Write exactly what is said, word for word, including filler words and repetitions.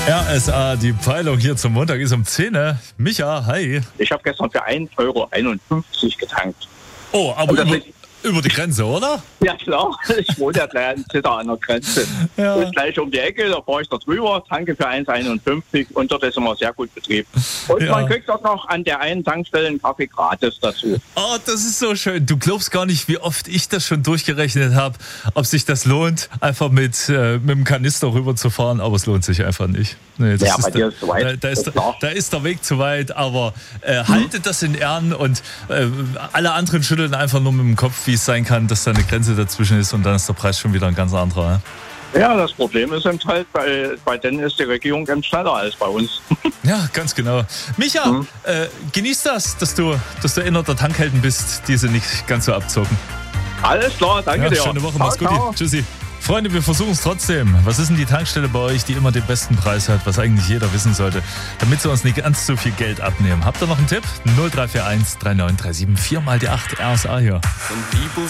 R S A, die Peilung hier zum Montag ist um zehn. Micha, hi. Ich habe gestern für ein Euro einundfünfzig getankt. Oh, aber über, über die Grenze, oder? Ja klar, ich wohne ja gleich in Zitter an der Grenze. Ja. Und gleich um die Ecke, da fahre ich da drüber, tanke für eins einundfünfzig und dort ist immer sehr gut betrieben. Und ja. man kriegt dort noch an der einen Tankstelle einen Kaffee gratis dazu. Oh, das ist so schön. Du glaubst gar nicht, wie oft ich das schon durchgerechnet habe, ob sich das lohnt, einfach mit, äh, mit dem Kanister rüber zu fahren, aber es lohnt sich einfach nicht. Nee, das ja, ist bei dir ist zu weit. Da, da, ist, da, da ist der Weg zu weit, aber äh, haltet das in Ehren und äh, alle anderen schütteln einfach nur mit dem Kopf, wie es sein kann, dass da eine Grenze dazwischen ist und dann ist der Preis schon wieder ein ganz anderer. Ja, ja das Problem ist eben halt, bei, bei denen ist die Regierung ganz schneller als bei uns. Ja, ganz genau. Micha, mhm. äh, genieß das, dass du, dass du einer der Tankhelden bist, die sie nicht ganz so abzocken. Alles klar, danke ja, dir. Schöne Woche, mach's gut. Tschüssi. Freunde, wir versuchen es trotzdem. Was ist denn die Tankstelle bei euch, die immer den besten Preis hat, was eigentlich jeder wissen sollte, damit sie uns nicht ganz so viel Geld abnehmen? Habt ihr noch einen Tipp? null drei vier eins drei neun drei sieben vier mal die acht R S A hier.